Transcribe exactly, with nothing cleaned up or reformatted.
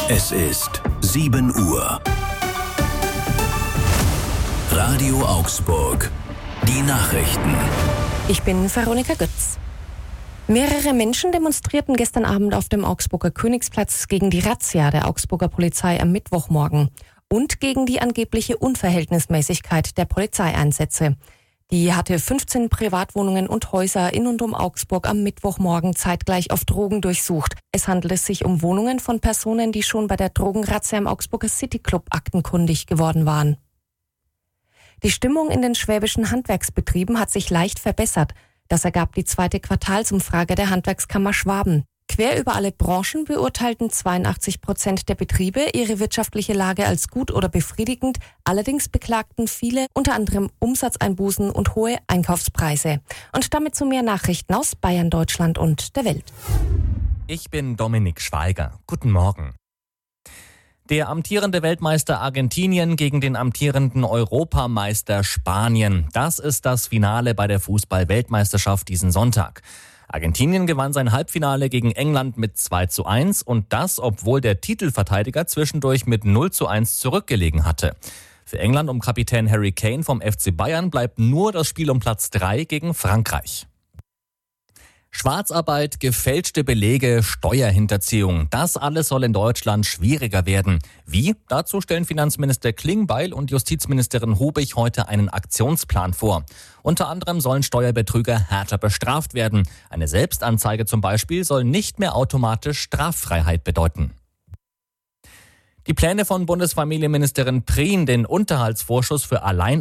Es ist sieben Uhr. Radio Augsburg. Die Nachrichten. Ich bin Veronika Götz. Mehrere Menschen demonstrierten gestern Abend auf dem Augsburger Königsplatz gegen die Razzia der Augsburger Polizei am Mittwochmorgen und gegen die angebliche Unverhältnismäßigkeit der Polizeieinsätze. Die hatte fünfzehn Privatwohnungen und Häuser in und um Augsburg am Mittwochmorgen zeitgleich auf Drogen durchsucht. Es handelt sich um Wohnungen von Personen, die schon bei der Drogenrazzia im Augsburger City Club aktenkundig geworden waren. Die Stimmung in den schwäbischen Handwerksbetrieben hat sich leicht verbessert. Das ergab die zweite Quartalsumfrage der Handwerkskammer Schwaben. Quer über alle Branchen beurteilten zweiundachtzig Prozent der Betriebe ihre wirtschaftliche Lage als gut oder befriedigend. Allerdings beklagten viele unter anderem Umsatzeinbußen und hohe Einkaufspreise. Und damit zu mehr Nachrichten aus Bayern, Deutschland und der Welt. Ich bin Dominik Schweiger. Guten Morgen. Der amtierende Weltmeister Argentinien gegen den amtierenden Europameister Spanien. Das ist das Finale bei der Fußball-Weltmeisterschaft diesen Sonntag. Argentinien gewann sein Halbfinale gegen England mit zwei zu eins und das, obwohl der Titelverteidiger zwischendurch mit null zu eins zurückgelegen hatte. Für England um Kapitän Harry Kane vom F C Bayern bleibt nur das Spiel um Platz drei gegen Frankreich. Schwarzarbeit, gefälschte Belege, Steuerhinterziehung. Das alles soll in Deutschland schwieriger werden. Wie? Dazu stellen Finanzminister Klingbeil und Justizministerin Hubich heute einen Aktionsplan vor. Unter anderem sollen Steuerbetrüger härter bestraft werden. Eine Selbstanzeige zum Beispiel soll nicht mehr automatisch Straffreiheit bedeuten. Die Pläne von Bundesfamilienministerin Prien, den Unterhaltsvorschuss für Allein